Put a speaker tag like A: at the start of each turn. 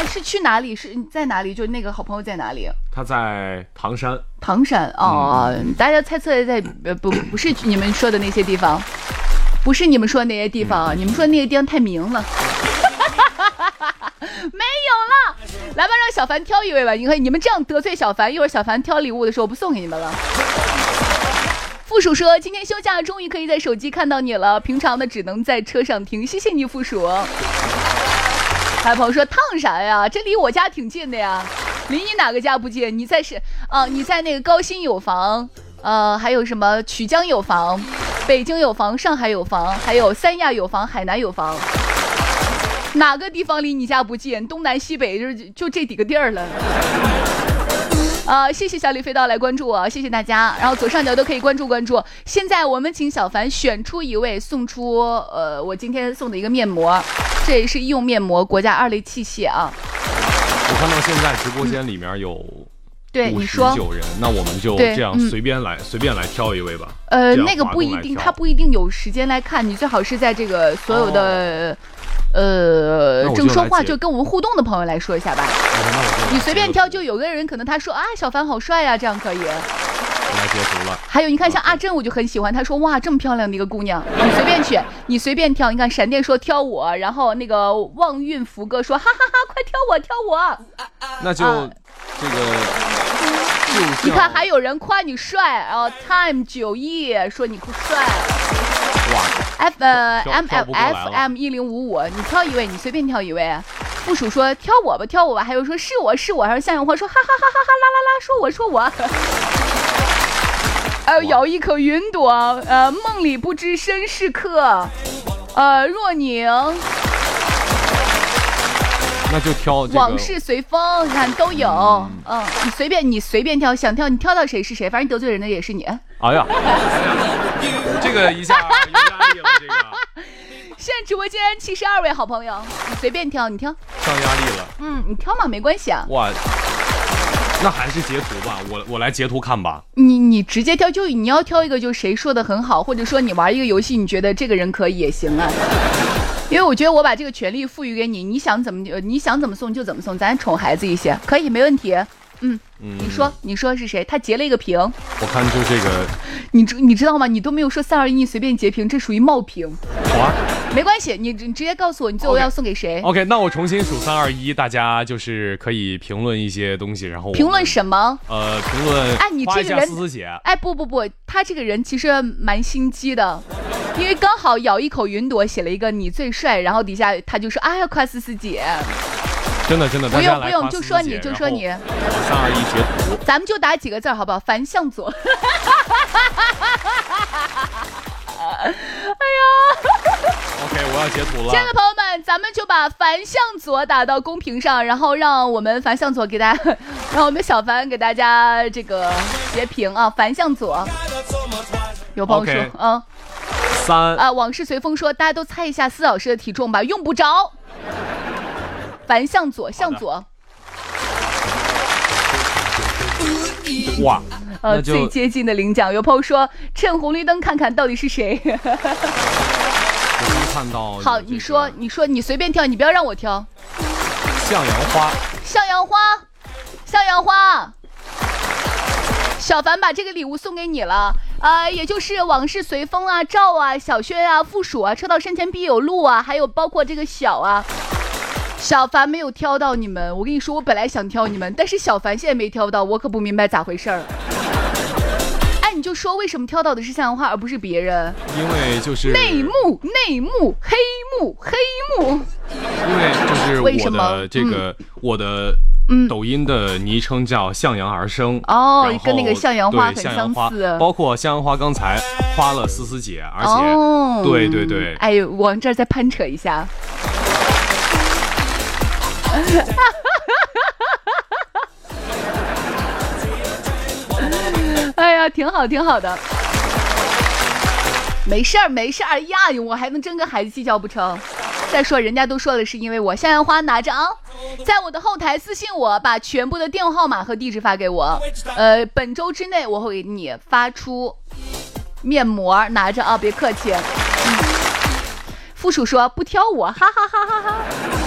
A: 是去哪里？是在哪里？就那个好朋友在哪里？
B: 他在唐山。
A: 唐山哦，大家猜测在不是你们说的那些地方，不是你们说的那些地方，你们说的那些地方太明了。没有了，来吧，让小凡挑一位吧。你看你们这样得罪小凡，一会儿小凡挑礼物的时候不送给你们了。附属说今天休假，终于可以在手机看到你了，平常的只能在车上听，谢谢你附属。还有朋友说烫啥呀？这离我家挺近的呀，离你哪个家不近？你在你在那个高新有房，还有什么曲江有房，北京有房，上海有房，还有三亚有房，海南有房。哪个地方离你家不近？东南西北就这几个地儿了。谢谢小李飞刀来关注我，谢谢大家。然后左上角都可以关注。现在我们请小凡选出一位，送出我今天送的一个面膜，这也是医用面膜，国家2类器械啊。
B: 我看到现在直播间里面有59人，那我们就这样随便来挑一位吧。
A: 那个不一定，他不一定有时间来看，你最好是在这个所有的。正说话就跟我们互动的朋友来说一下吧。你随便挑，就有个人可能他说小凡好帅呀，这样可以。
B: 我来截图了。
A: 还有你看像阿珍，我就很喜欢，他说哇这么漂亮的一个姑娘，你随便选，你随便挑。你看闪电说挑我，然后那个旺运福哥说哈哈哈，快挑我。那就
B: 这个。
A: 你看还有人夸你帅，Time 91说你帅。FM 1055，你挑一位，你随便挑一位。附属说挑我吧，还有说是我，还有向阳花说哈哈哈哈啦，说我。咬一口云朵，梦里不知身是客，若宁。
B: 那就挑这个
A: 往事随风，你看都有。你随便挑，想挑你挑到谁是谁，反正得罪人的也是你。
B: 哎呀，这个一下有压力了，这个。
A: 现在直播间72位好朋友，你随便挑，你挑。
B: 上压力了。
A: 你挑嘛，没关系啊。
B: 哇，那还是截图吧，我来截图看吧。
A: 你直接挑，就你要挑一个，就谁说的很好，或者说你玩一个游戏，你觉得这个人可以也行啊。因为我觉得我把这个权利赋予给你，你想怎么送就怎么送，咱宠孩子一些，可以没问题。你说是谁？他截了一个屏，
B: 我看就这个，
A: 你知道吗？你都没有说321，你随便截屏，这属于冒屏。
B: 好啊，
A: 没关系，你直接告诉我你最后要送给谁。
B: OK， 那我重新数321，大家就是可以评论一些东西，然后
A: 评论什么？
B: 评论
A: 你这个人
B: 思思姐。
A: 不，他这个人其实蛮心机的。因为刚好咬一口云朵写了一个你最帅，然后底下他就说要夸思思姐。
B: 真的，
A: 不用，就说你。
B: 我321截图，
A: 咱们就打几个字好不好？樊向佐。哎呀
B: ，OK， 我要截图了。
A: 亲爱的朋友们，咱们就把樊向佐打到公屏上，然后让我们樊向佐给大家，让我们小樊给大家这个截屏啊。樊向佐，有朋友说往事随风说，大家都猜一下司老师的体重吧，用不着。樊向佐，
B: 哇，
A: 最接近的领奖。有朋友说趁红绿灯看看到底是谁。
B: 我没看到。
A: 好，你说，你随便挑，你不要让我挑。
B: 向阳花，小凡把这个礼物送给你了。也就是往事随风啊，赵啊，小薛啊，附属啊，车到山前必有路啊，还有包括这个小啊。小凡没有挑到你们，我跟你说，我本来想挑你们，但是小凡现在没挑到，我可不明白咋回事儿。你就说为什么挑到的是向阳花而不是别人？ 因为就是
A: 内幕，黑幕。
B: 因为就是我的这个我的抖音的昵称叫向阳而生
A: 跟那个向阳花很相似，
B: 包括向阳花刚才夸了思思姐，而且对，
A: 哎呦，往这儿再攀扯一下。哎呀，挺好的。没事儿呀，我还能真跟孩子计较不成？再说人家都说了，是因为我向阳花拿着啊，在我的后台私信我，把全部的电话号码和地址发给我。本周之内我会给你发出面膜，拿着啊，别客气。附属说不挑我，哈哈哈哈哈。